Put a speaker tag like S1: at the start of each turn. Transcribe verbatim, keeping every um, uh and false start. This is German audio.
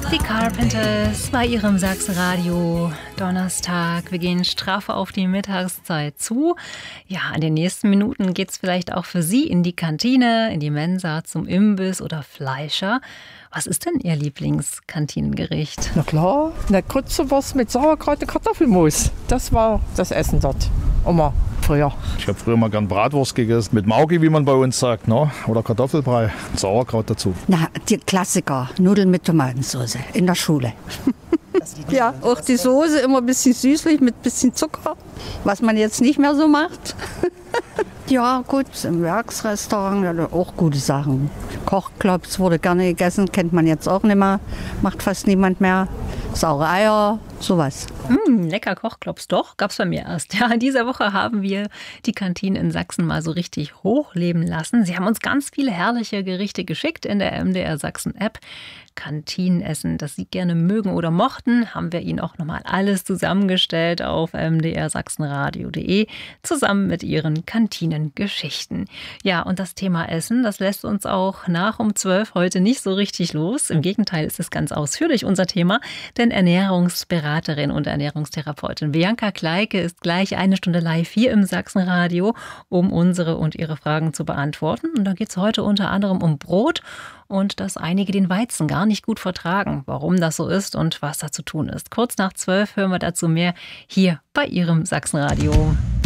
S1: Die Carpenters bei ihrem Sachsenradio. Donnerstag. Wir gehen straff auf die Mittagszeit zu. Ja, in den nächsten Minuten geht es vielleicht auch für Sie in die Kantine, in die Mensa, zum Imbiss oder Fleischer. Was ist denn Ihr Lieblingskantinengericht?
S2: Na klar, eine Grützewurst mit Sauerkraut und Kartoffelmus. Das war das Essen dort. Immer früher.
S3: Ich habe früher mal gern Bratwurst gegessen. Mit Mauki, wie man bei uns sagt, ne? Oder Kartoffelbrei. Sauerkraut dazu.
S4: Na, die Klassiker. Nudeln mit Tomatensauce in der Schule. Ja, auch die Soße immer ein bisschen süßlich mit ein bisschen Zucker, was man jetzt nicht mehr so macht. Ja, gut, im Werksrestaurant ja, auch gute Sachen. Kochklops wurde gerne gegessen, kennt man jetzt auch nicht mehr, macht fast niemand mehr. Saure Eier, sowas.
S1: Mm, lecker Kochklops, doch, gab's bei mir erst. Ja, in dieser Woche haben wir die Kantinen in Sachsen mal so richtig hochleben lassen. Sie haben uns ganz viele herrliche Gerichte geschickt in der M D R Sachsen App. Kantinenessen, das Sie gerne mögen oder mochten, haben wir Ihnen auch nochmal alles zusammengestellt auf m d r sachsenradio punkt de, zusammen mit Ihren Kantinengeschichten. Ja, und das Thema Essen, das lässt uns auch nach um zwölf heute nicht so richtig los. Im Gegenteil ist es ganz ausführlich unser Thema, denn Ernährungsberaterin und Ernährungstherapeutin Bianca Kleike ist gleich eine Stunde live hier im Sachsenradio, um unsere und Ihre Fragen zu beantworten. Und da geht es heute unter anderem um Brot und dass einige den Weizen gar nicht gut vertragen. Warum das so ist und was da zu tun ist. Kurz nach zwölf hören wir dazu mehr hier bei Ihrem Sachsenradio.